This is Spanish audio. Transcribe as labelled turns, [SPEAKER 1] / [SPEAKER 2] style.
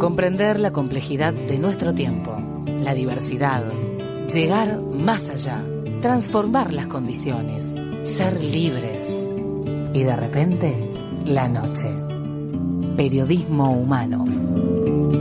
[SPEAKER 1] Comprender la complejidad de nuestro tiempo, la diversidad, llegar más allá, transformar las condiciones, ser libres. Y de repente, la noche. Periodismo humano.